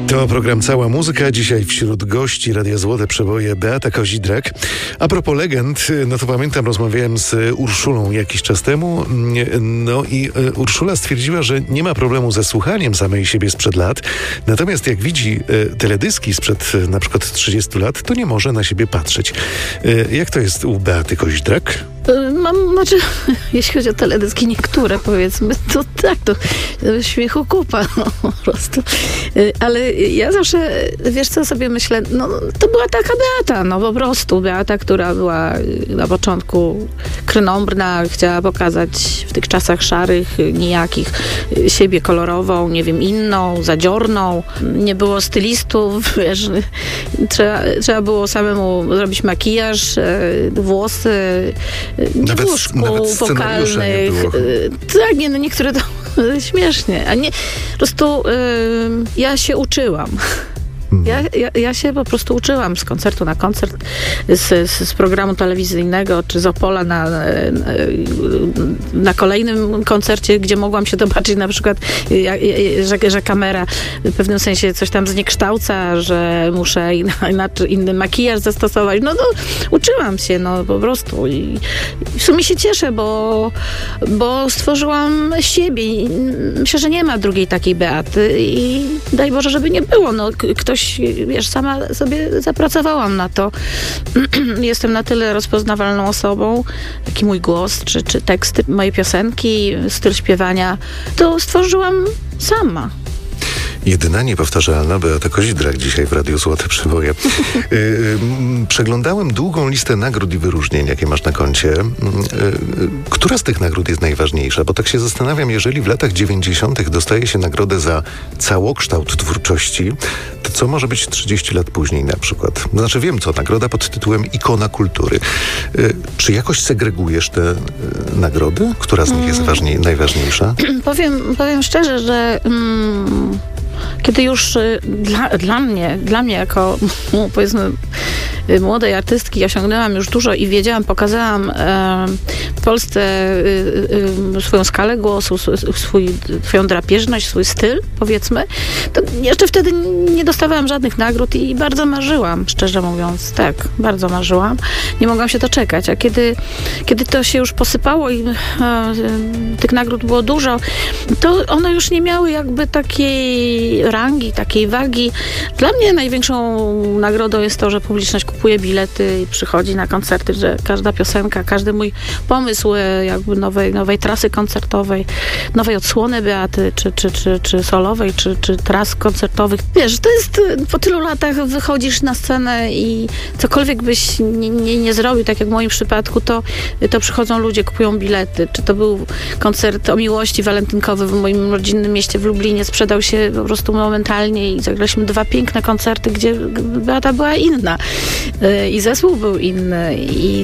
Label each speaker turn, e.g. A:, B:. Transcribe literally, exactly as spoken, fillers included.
A: To program Cała Muzyka. Dzisiaj wśród gości Radia Złote Przeboje Beata Kozidrak. A propos legend, no to pamiętam, rozmawiałem z Urszulą jakiś czas temu. No i Urszula stwierdziła, że nie ma problemu ze słuchaniem samej siebie sprzed lat. Natomiast jak widzi teledyski sprzed na przykład trzydziestu lat, to nie może na siebie patrzeć. Jak to jest u Beaty Kozidrak?
B: Mam, znaczy, jeśli chodzi o teledyski niektóre, powiedzmy, to tak, to śmiechu kupa, no, po prostu. Ale ja zawsze, wiesz co, sobie myślę, no to była taka Beata, no po prostu Beata, która była na początku krnąbrna, chciała pokazać w tych czasach szarych, nijakich, siebie kolorową, nie wiem, inną, zadziorną. Nie było stylistów, wiesz, trzeba, trzeba było samemu zrobić makijaż, włosy, nie
A: nawet,
B: było szkół wokalnych. Tak, nie, no niektóre to śmiesznie. A nie, po prostu y, ja się uczyłam. Ja, ja, ja się po prostu uczyłam z koncertu na koncert, z, z, z programu telewizyjnego, czy z Opola na, na, na kolejnym koncercie, gdzie mogłam się zobaczyć na przykład, że, że kamera w pewnym sensie coś tam zniekształca, że muszę inaczej, inny makijaż zastosować. No, no uczyłam się, no po prostu. I, i w sumie się cieszę, bo, bo stworzyłam siebie. I myślę, że nie ma drugiej takiej Beaty i daj Boże, żeby nie było. No, ktoś wiesz, sama sobie zapracowałam na to. Jestem na tyle rozpoznawalną osobą, jak i mój głos, czy, czy teksty, moje piosenki, styl śpiewania, to stworzyłam sama.
A: Jedyna niepowtarzalna Beata Kozidrak dzisiaj w Radiu Złote Przeboje. Yy, przeglądałem długą listę nagród i wyróżnień, jakie masz na koncie. Yy, która z tych nagród jest najważniejsza? Bo tak się zastanawiam, jeżeli w latach dziewięćdziesiątych dostaje się nagrodę za całokształt twórczości, to co może być trzydzieści lat później na przykład? Znaczy wiem co, nagroda pod tytułem Ikona Kultury. Yy, czy jakoś segregujesz te yy, nagrody? Która z nich jest ważniej, najważniejsza?
B: powiem, powiem szczerze, że mm, kiedy już y, dla, dla mnie, dla mnie jako no, powiedzmy y, młodej artystki osiągnęłam już dużo i wiedziałam, pokazałam y, w Polsce y, y, swoją skalę głosu, swój, swoją drapieżność, swój styl, powiedzmy, to jeszcze wtedy nie dostawałam żadnych nagród i bardzo marzyłam, szczerze mówiąc, tak, bardzo marzyłam. Nie mogłam się doczekać, a kiedy, kiedy to się już posypało i y, y, tych nagród było dużo, to one już nie miały jakby takiej rangi, takiej wagi. Dla mnie największą nagrodą jest to, że publiczność kupuje bilety i przychodzi na koncerty, że każda piosenka, każdy mój pomysł jakby nowej, nowej trasy koncertowej, nowej odsłony Beaty, czy, czy, czy, czy solowej, czy, czy tras koncertowych. Wiesz, to jest, po tylu latach wychodzisz na scenę i cokolwiek byś nie, nie, nie zrobił, tak jak w moim przypadku, to, to przychodzą ludzie, kupują bilety. Czy to był koncert o miłości walentynkowy w moim rodzinnym mieście w Lublinie, sprzedał się po prostu momentalnie i zagraliśmy dwa piękne koncerty, gdzie Beata była inna i zespół był inny i